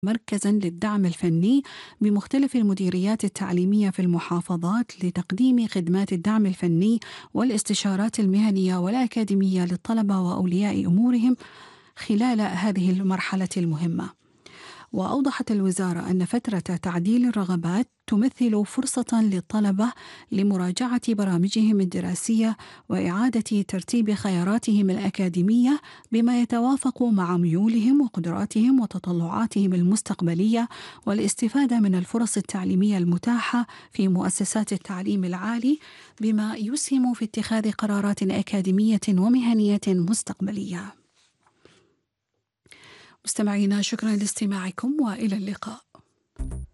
مركزا للدعم الفني بمختلف المديريات التعليمية في المحافظات لتقديم خدمات الدعم الفني والاستشارات المهنية والأكاديمية للطلبة وأولياء أمورهم خلال هذه المرحلة المهمة. وأوضحت الوزارة أن فترة تعديل الرغبات تمثل فرصة للطلبة لمراجعة برامجهم الدراسية وإعادة ترتيب خياراتهم الأكاديمية بما يتوافق مع ميولهم وقدراتهم وتطلعاتهم المستقبلية، والاستفادة من الفرص التعليمية المتاحة في مؤسسات التعليم العالي بما يسهم في اتخاذ قرارات أكاديمية ومهنية مستقبلية. مستمعينا، شكرا لاستماعكم وإلى اللقاء.